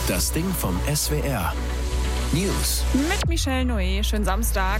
Das Ding vom SWR. News. Mit Michelle Noé. Schönen Samstag.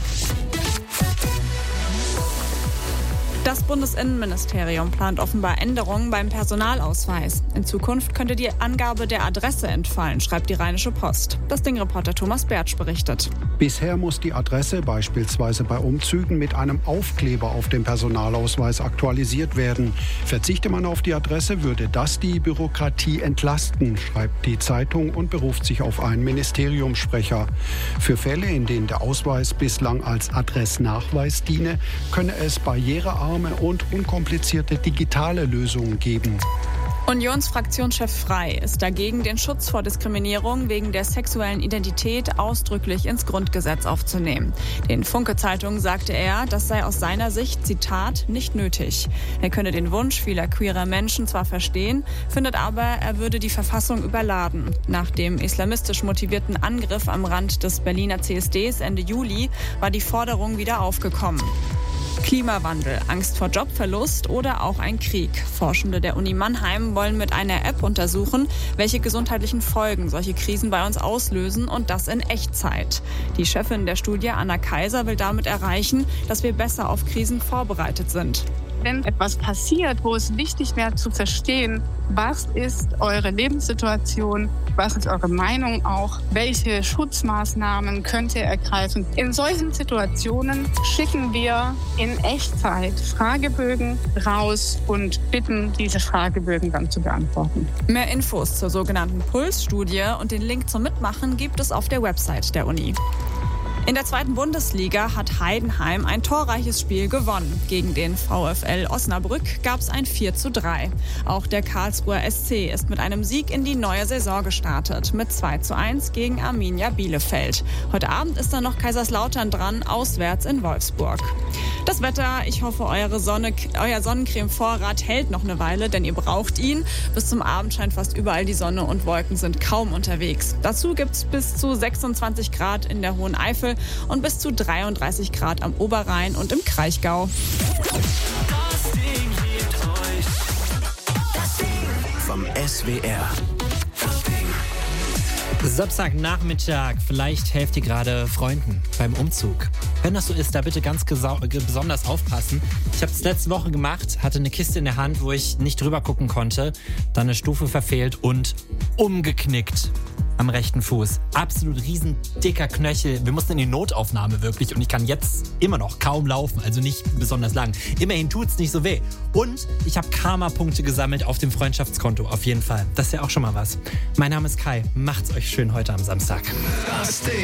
Das Bundesinnenministerium plant offenbar Änderungen beim Personalausweis. In Zukunft könnte die Angabe der Adresse entfallen, schreibt die Rheinische Post. Das Ding-Reporter Thomas Bertsch berichtet. Bisher muss die Adresse beispielsweise bei Umzügen mit einem Aufkleber auf dem Personalausweis aktualisiert werden. Verzichte man auf die Adresse, würde das die Bürokratie entlasten, schreibt die Zeitung und beruft sich auf einen Ministeriumssprecher. Für Fälle, in denen der Ausweis bislang als Adressnachweis diene, könne es barrierearme und unkomplizierte digitale Lösungen geben. Unionsfraktionschef Frey ist dagegen, den Schutz vor Diskriminierung wegen der sexuellen Identität ausdrücklich ins Grundgesetz aufzunehmen. Den Funke-Zeitungen sagte er, das sei aus seiner Sicht, Zitat, nicht nötig. Er könne den Wunsch vieler queerer Menschen zwar verstehen, findet aber, er würde die Verfassung überladen. Nach dem islamistisch motivierten Angriff am Rand des Berliner CSDs Ende Juli war die Forderung wieder aufgekommen. Klimawandel, Angst vor Jobverlust oder auch ein Krieg. Forschende der Uni Mannheim wollen mit einer App untersuchen, welche gesundheitlichen Folgen solche Krisen bei uns auslösen und das in Echtzeit. Die Chefin der Studie, Anna Kaiser, will damit erreichen, dass wir besser auf Krisen vorbereitet sind. Wenn etwas passiert, wo es wichtig wäre zu verstehen, was ist eure Lebenssituation, was ist eure Meinung auch, welche Schutzmaßnahmen könnt ihr ergreifen. In solchen Situationen schicken wir in Echtzeit Fragebögen raus und bitten, diese Fragebögen dann zu beantworten. Mehr Infos zur sogenannten Puls-Studie und den Link zum Mitmachen gibt es auf der Website der Uni. In der 2. Bundesliga hat Heidenheim ein torreiches Spiel gewonnen. Gegen den VfL Osnabrück gab es ein 4:3. Auch der Karlsruher SC ist mit einem Sieg in die neue Saison gestartet, mit 2:1 gegen Arminia Bielefeld. Heute Abend ist dann noch Kaiserslautern dran, auswärts in Wolfsburg. Das Wetter, ich hoffe, euer Sonnencreme-Vorrat hält noch eine Weile, denn ihr braucht ihn. Bis zum Abend scheint fast überall die Sonne und Wolken sind kaum unterwegs. Dazu gibt es bis zu 26 Grad in der Hohen Eifel und bis zu 33 Grad am Oberrhein und im Kraichgau. Das Ding hebt euch. Das Ding vom SWR. Das Ding. Samstagnachmittag, vielleicht helft ihr gerade Freunden beim Umzug. Wenn das so ist, da bitte ganz besonders aufpassen. Ich habe es letzte Woche gemacht, hatte eine Kiste in der Hand, wo ich nicht drüber gucken konnte, dann eine Stufe verfehlt und umgeknickt am rechten Fuß. Absolut riesen dicker Knöchel. Wir mussten in die Notaufnahme wirklich und ich kann jetzt immer noch kaum laufen, also nicht besonders lang. Immerhin tut's nicht so weh. Und ich habe Karma-Punkte gesammelt auf dem Freundschaftskonto, auf jeden Fall. Das ist ja auch schon mal was. Mein Name ist Kai. Macht's euch schön heute am Samstag. Das Ding.